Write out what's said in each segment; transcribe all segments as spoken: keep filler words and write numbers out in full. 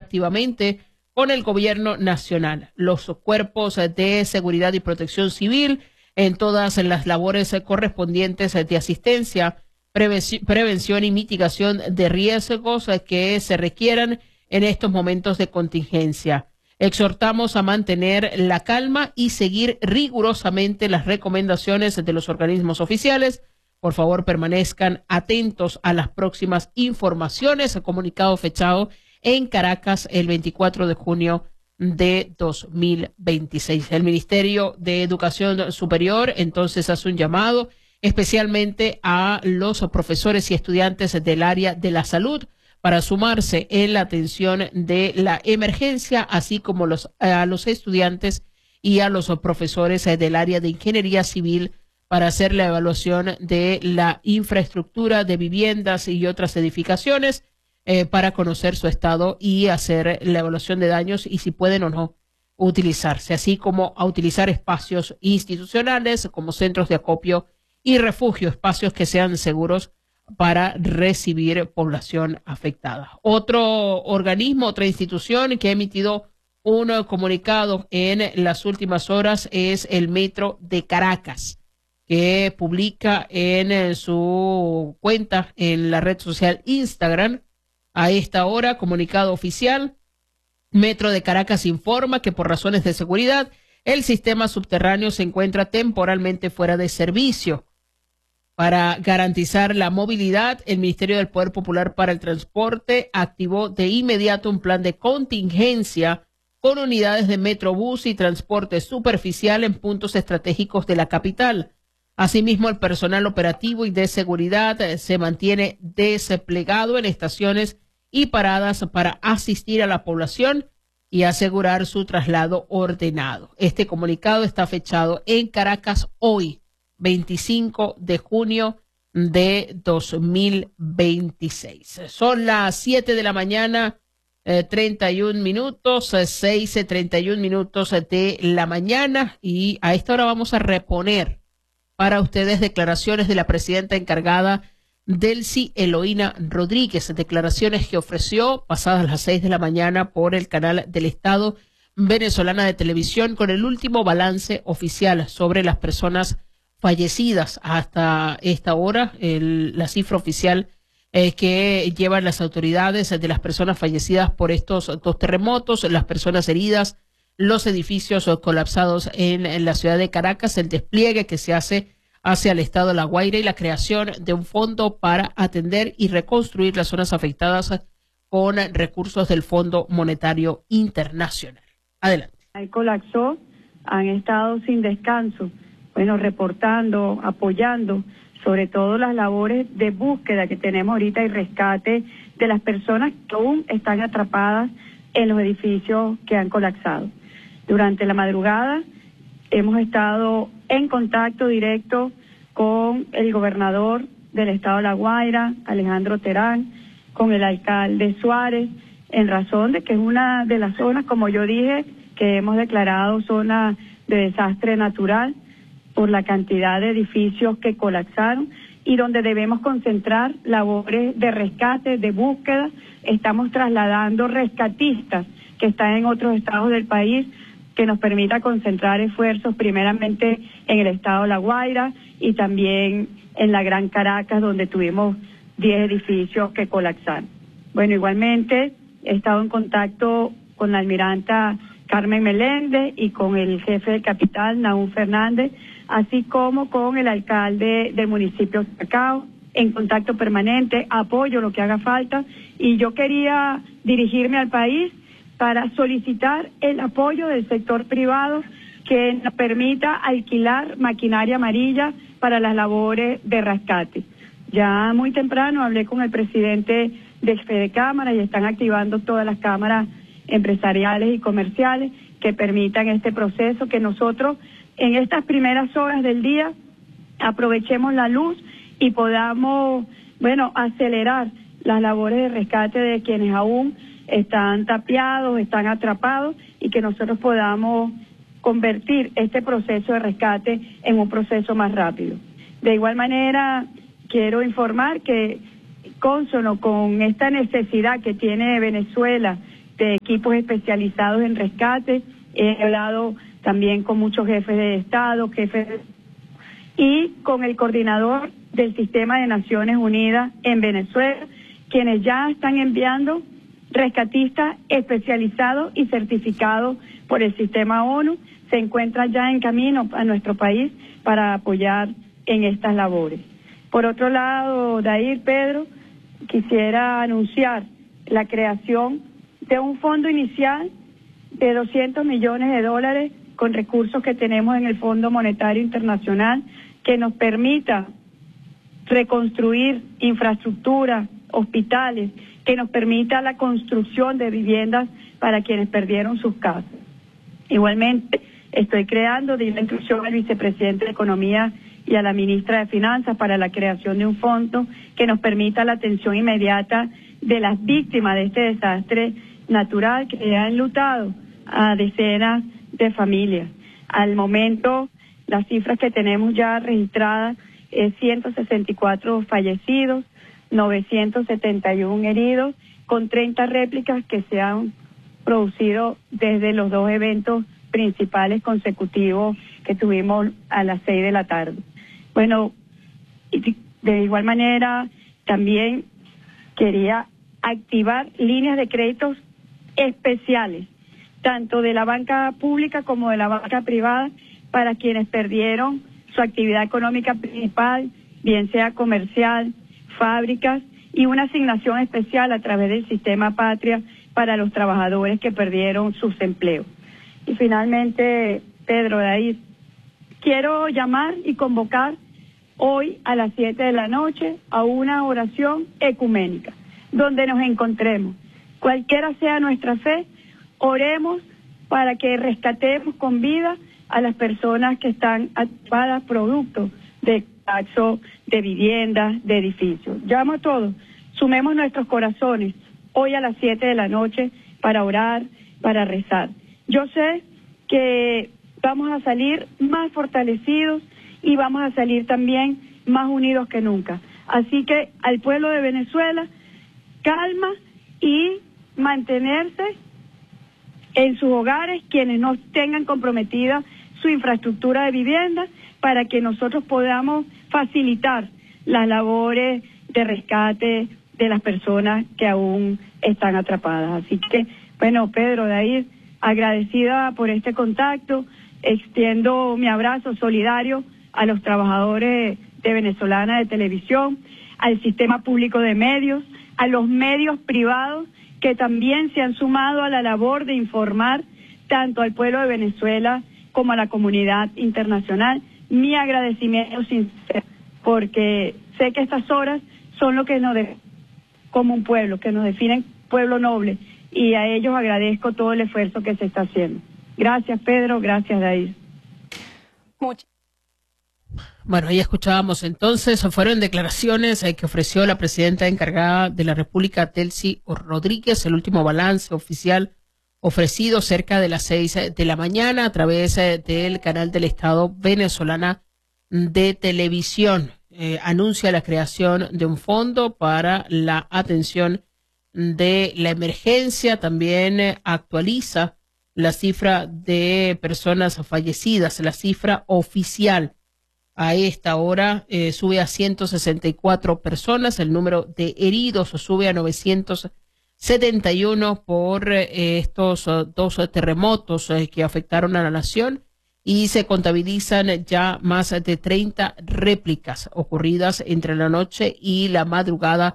activamente con el gobierno nacional, los cuerpos de seguridad y protección civil en todas las labores correspondientes de asistencia, prevención y mitigación de riesgos que se requieran en estos momentos de contingencia. Exhortamos a mantener la calma y seguir rigurosamente las recomendaciones de los organismos oficiales. Por favor, permanezcan atentos a las próximas informaciones. El comunicado fechado en Caracas el veinticuatro de junio de dos mil veintiséis. El Ministerio de Educación Superior entonces hace un llamado especialmente a los profesores y estudiantes del área de la salud para sumarse en la atención de la emergencia, así como los, a los estudiantes y a los profesores del área de ingeniería civil para hacer la evaluación de la infraestructura de viviendas y otras edificaciones eh, para conocer su estado y hacer la evaluación de daños y si pueden o no utilizarse, así como a utilizar espacios institucionales como centros de acopio y refugio, espacios que sean seguros para recibir población afectada. Otro organismo, otra institución que ha emitido un comunicado en las últimas horas es el Metro de Caracas, que publica en su cuenta en la red social Instagram a esta hora, comunicado oficial. Metro de Caracas informa que por razones de seguridad el sistema subterráneo se encuentra temporalmente fuera de servicio. Para garantizar la movilidad, el Ministerio del Poder Popular para el Transporte activó de inmediato un plan de contingencia con unidades de Metrobús y transporte superficial en puntos estratégicos de la capital. Asimismo, el personal operativo y de seguridad se mantiene desplegado en estaciones y paradas para asistir a la población y asegurar su traslado ordenado. Este comunicado está fechado en Caracas hoy, veinticinco de junio de dos mil veintiséis. Son las siete de la mañana, eh, treinta y un minutos, eh, seis, treinta y un minutos de la mañana, y a esta hora vamos a reponer para ustedes declaraciones de la presidenta encargada Delcy Eloína Rodríguez, declaraciones que ofreció pasadas las seis de la mañana por el canal del Estado venezolana de televisión con el último balance oficial sobre las personas fallecidas hasta esta hora. El, la cifra oficial eh, que llevan las autoridades de las personas fallecidas por estos dos terremotos, las personas heridas, los edificios colapsados en, en la ciudad de Caracas, el despliegue que se hace hacia el estado de La Guaira y la creación de un fondo para atender y reconstruir las zonas afectadas con recursos del Fondo Monetario Internacional. Adelante. Ahí colapsó, han estado sin descanso, bueno, reportando, apoyando, sobre todo las labores de búsqueda que tenemos ahorita y rescate de las personas que aún están atrapadas en los edificios que han colapsado. Durante la madrugada hemos estado en contacto directo con el gobernador del estado de La Guaira, Alejandro Terán, con el alcalde Suárez, en razón de que es una de las zonas, como yo dije, que hemos declarado zona de desastre natural por la cantidad de edificios que colapsaron y donde debemos concentrar labores de rescate, de búsqueda. Estamos trasladando rescatistas que están en otros estados del país que nos permita concentrar esfuerzos primeramente en el estado de La Guaira y también en la Gran Caracas, donde tuvimos diez edificios que colapsaron. Bueno, igualmente he estado en contacto con la almiranta Carmen Meléndez y con el jefe de capital, Nahum Fernández, así como con el alcalde del municipio de Cacao, en contacto permanente, apoyo lo que haga falta, y yo quería dirigirme al país para solicitar el apoyo del sector privado que nos permita alquilar maquinaria amarilla para las labores de rescate. Ya muy temprano hablé con el presidente de Fedecámara y están activando todas las cámaras empresariales y comerciales que permitan este proceso, que nosotros en estas primeras horas del día aprovechemos la luz y podamos, bueno, acelerar las labores de rescate de quienes aún están tapiados, están atrapados, y que nosotros podamos convertir este proceso de rescate en un proceso más rápido. De igual manera, quiero informar que, cónsono con esta necesidad que tiene Venezuela de equipos especializados en rescate. He hablado también con muchos jefes de Estado, jefes de... y con el coordinador del Sistema de Naciones Unidas en Venezuela, quienes ya están enviando rescatistas especializados y certificados por el sistema ONU, se encuentran ya en camino a nuestro país para apoyar en estas labores. Por otro lado, Dair, Pedro, quisiera anunciar la creación de un fondo inicial de doscientos millones de dólares con recursos que tenemos en el Fondo Monetario Internacional que nos permita reconstruir infraestructura, hospitales, que nos permita la construcción de viviendas para quienes perdieron sus casas. Igualmente, estoy creando, di la instrucción al vicepresidente de Economía y a la ministra de Finanzas para la creación de un fondo que nos permita la atención inmediata de las víctimas de este desastre natural que ha enlutado a decenas de familias. Al momento, las cifras que tenemos ya registradas es ciento sesenta y cuatro fallecidos, novecientos setenta y uno heridos, con treinta réplicas que se han producido desde los dos eventos principales consecutivos que tuvimos a las seis de la tarde. Bueno, de igual manera, también quería activar líneas de créditos especiales, tanto de la banca pública como de la banca privada, para quienes perdieron su actividad económica principal, bien sea comercial, fábricas, y una asignación especial a través del sistema Patria para los trabajadores que perdieron sus empleos. Y finalmente, Pedro, de ahí, quiero llamar y convocar hoy a las siete de la noche a una oración ecuménica, donde nos encontremos. Cualquiera sea nuestra fe, oremos para que rescatemos con vida a las personas que están atrapadas producto de colapso de viviendas, de edificios. Llamo a todos, sumemos nuestros corazones hoy a las siete de la noche para orar, para rezar. Yo sé que vamos a salir más fortalecidos y vamos a salir también más unidos que nunca. Así que al pueblo de Venezuela, calma y mantenerse en sus hogares, quienes no tengan comprometida su infraestructura de vivienda, para que nosotros podamos facilitar las labores de rescate de las personas que aún están atrapadas. Así que, bueno, Pedro, de ahí, agradecida por este contacto, extiendo mi abrazo solidario a los trabajadores de Venezolana de Televisión, al sistema público de medios, a los medios privados que también se han sumado a la labor de informar tanto al pueblo de Venezuela como a la comunidad internacional. Mi agradecimiento sincero, porque sé que estas horas son lo que nos definen como un pueblo, que nos definen pueblo noble, y a ellos agradezco todo el esfuerzo que se está haciendo. Gracias, Pedro, gracias, Dair. Muchas. Bueno, ahí escuchábamos entonces, fueron declaraciones eh, que ofreció la presidenta encargada de la República, Delcy Rodríguez, el último balance oficial ofrecido cerca de las seis de la mañana a través eh, del canal del Estado Venezolana de Televisión. Eh, anuncia la creación de un fondo para la atención de la emergencia, también eh, actualiza la cifra de personas fallecidas, la cifra oficial. A esta hora eh, sube a ciento sesenta y cuatro personas, el número de heridos sube a novecientos setenta y uno por eh, estos uh, dos uh, terremotos eh, que afectaron a la nación, y se contabilizan ya más de treinta réplicas ocurridas entre la noche y la madrugada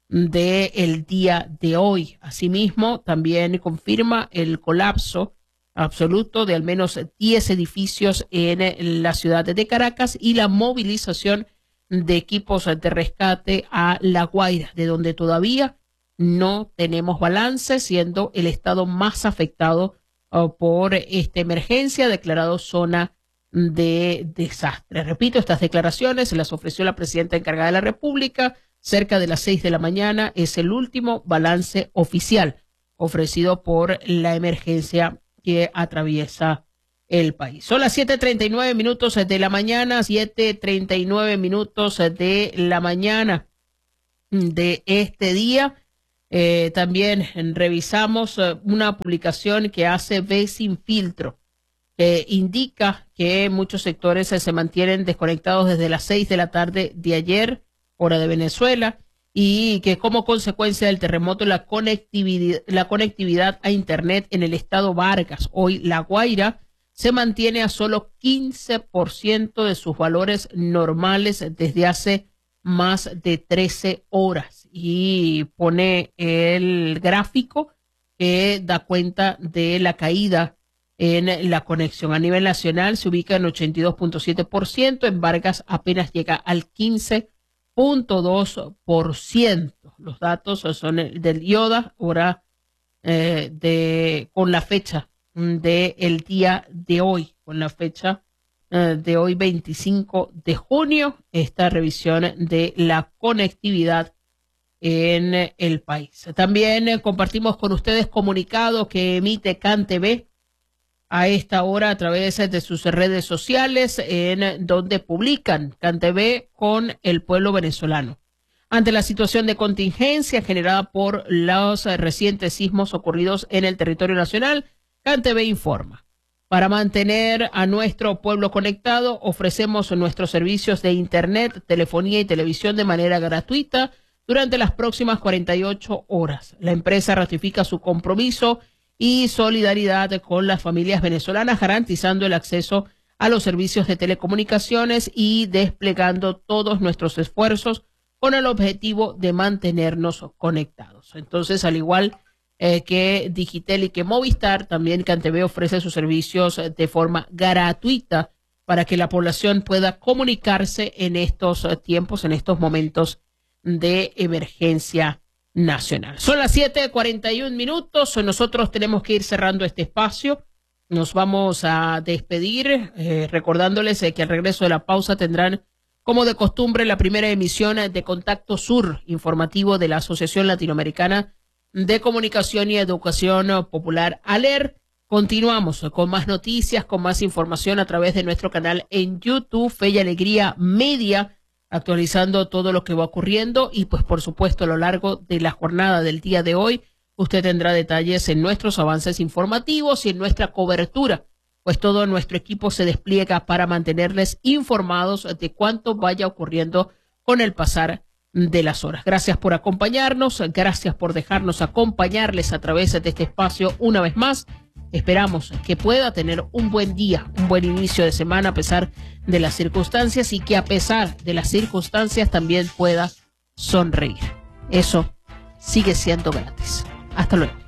del día de hoy. Asimismo, también confirma el colapso absoluto de al menos diez edificios en la ciudad de Caracas y la movilización de equipos de rescate a La Guaira, de donde todavía no tenemos balance, siendo el estado más afectado uh, por esta emergencia, declarado zona de desastre. Repito, estas declaraciones se las ofreció la presidenta encargada de la República cerca de las seis de la mañana. Es el último balance oficial ofrecido por la emergencia que atraviesa el país. Son las siete treinta y nueve minutos de la mañana, siete treinta y nueve minutos de la mañana de este día. Eh, también revisamos eh, una publicación que hace Ve Sin Filtro, que indica que muchos sectores eh, se mantienen desconectados desde las seis de la tarde de ayer, hora de Venezuela, y que como consecuencia del terremoto la conectividad, la conectividad a Internet en el estado Vargas, hoy La Guaira, se mantiene a solo quince por ciento de sus valores normales desde hace más de trece horas. Y pone el gráfico que da cuenta de la caída en la conexión. A nivel nacional se ubica en ochenta y dos punto siete por ciento, en Vargas apenas llega al quince punto dos por ciento. Los datos son del IODA, hora eh, de con la fecha del día de hoy, con la fecha eh, de hoy veinticinco de junio, esta revisión de la conectividad en el país. También eh, compartimos con ustedes comunicado que emite CanTV a esta hora a través de sus redes sociales, en donde publican CanTV con el pueblo venezolano. Ante la situación de contingencia generada por los recientes sismos ocurridos en el territorio nacional, CanTV informa. Para mantener a nuestro pueblo conectado, ofrecemos nuestros servicios de Internet, telefonía y televisión de manera gratuita durante las próximas cuarenta y ocho horas. La empresa ratifica su compromiso y solidaridad con las familias venezolanas, garantizando el acceso a los servicios de telecomunicaciones y desplegando todos nuestros esfuerzos con el objetivo de mantenernos conectados. Entonces, al igual eh, que Digitel y que Movistar, también CanTV ofrece sus servicios de forma gratuita para que la población pueda comunicarse en estos tiempos, en estos momentos de emergencia nacional. Son las siete cuarenta y un minutos. Nosotros tenemos que ir cerrando este espacio. Nos vamos a despedir eh, recordándoles eh, que al regreso de la pausa tendrán, como de costumbre, la primera emisión de Contacto Sur, informativo de la Asociación Latinoamericana de Comunicación y Educación Popular, ALER. Continuamos con más noticias, con más información a través de nuestro canal en YouTube, Fe y Alegría Media, actualizando todo lo que va ocurriendo y pues por supuesto a lo largo de la jornada del día de hoy usted tendrá detalles en nuestros avances informativos y en nuestra cobertura, pues todo nuestro equipo se despliega para mantenerles informados de cuánto vaya ocurriendo con el pasar de las horas. Gracias por acompañarnos, gracias por dejarnos acompañarles a través de este espacio una vez más. Esperamos que pueda tener un buen día, un buen inicio de semana a pesar de las circunstancias y que a pesar de las circunstancias también pueda sonreír. Eso sigue siendo gratis. Hasta luego.